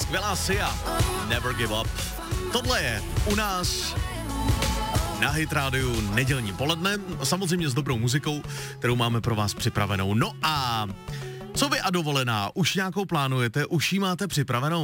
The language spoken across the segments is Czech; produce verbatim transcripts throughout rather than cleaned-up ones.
Skvělá Sia, Never Give Up. Tohle je u nás na Hit Rádiu nedělní poledne, samozřejmě s dobrou muzikou, kterou máme pro vás připravenou. No a co vy a dovolená? Už nějakou plánujete? Už ji máte připravenou?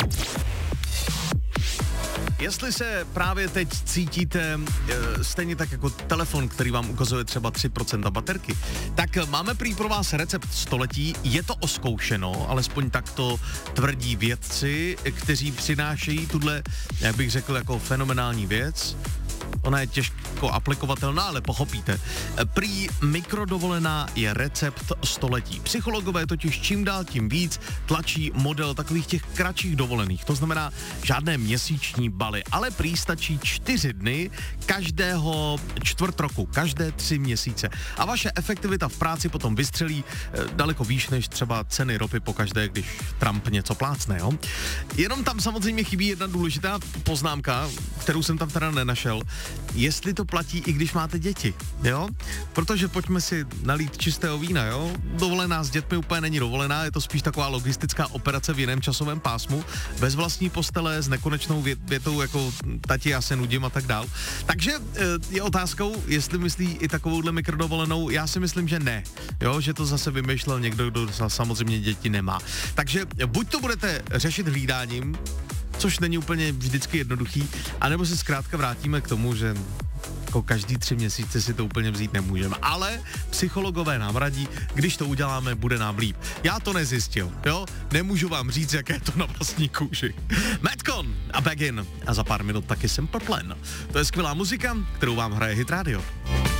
Jestli se právě teď cítíte e, stejně tak jako telefon, který vám ukazuje třeba tři procenta baterky, tak máme prý pro vás recept století. Je to oskoušeno, alespoň tak to tvrdí vědci, kteří přinášejí tuhle, jak bych řekl, jako fenomenální věc. Ona je těžko aplikovatelná, ale pochopíte. Prý mikrodovolená je recept století. Psychologové totiž čím dál tím víc tlačí model takových těch kratších dovolených. To znamená žádné měsíční baly, ale prý stačí čtyři dny každého čtvrt roku, každé tři měsíce. A vaše efektivita v práci potom vystřelí eh, daleko výš než třeba ceny ropy pokaždé, když Trump něco plácne, jo? Jenom tam samozřejmě chybí jedna důležitá poznámka, kterou jsem tam teda nenašel. Jestli to platí, i když máte děti, jo? Protože pojďme si nalít čistého vína, jo? Dovolená s dětmi úplně není dovolená, je to spíš taková logistická operace v jiném časovém pásmu, bez vlastní postele, s nekonečnou vě- větou jako tati, já se nudím a tak dál. Takže je otázkou, jestli myslí i takovouhle mikrodovolenou, já si myslím, že ne, jo? Že to zase vymýšlel někdo, kdo samozřejmě děti nemá. Takže buď to budete řešit hlídáním, což není úplně vždycky jednoduchý, anebo se zkrátka vrátíme k tomu, že jako každý tři měsíce si to úplně vzít nemůžeme. Ale psychologové nám radí, když to uděláme, bude nám líp. Já to nezjistil, jo? Nemůžu vám říct, jaké je to na vlastní kůži. Madcon a Back In a za pár minut taky Simple Plan. To je skvělá muzika, kterou vám hraje Hit Radio.